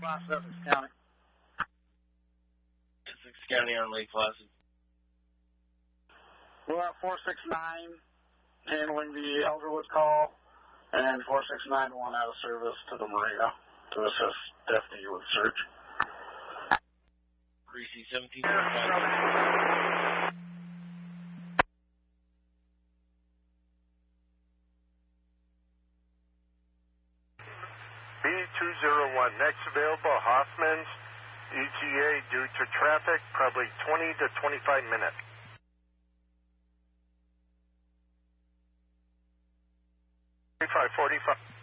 Lost Essex County. Essex County on Lake Placid. We're at 469, handling the Elderwood call, and 4691 out of service to the marina to assist deputy with search. Greasy 17. B201, next available, Hoffman's, ETA due to traffic, probably 20 to 25 minutes. 45.